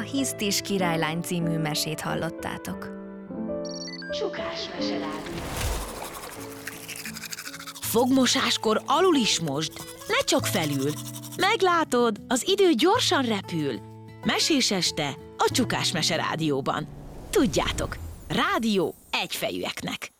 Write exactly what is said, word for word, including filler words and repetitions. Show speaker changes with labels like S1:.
S1: Hisztis királylány című mesét hallottátok.
S2: Csukás meserádió.
S3: Fogmosáskor alul is mosd, ne csak felül. Meglátod, az idő gyorsan repül. Mesés este a Csukás Mese Rádióban. Tudjátok, rádió egyfejűeknek.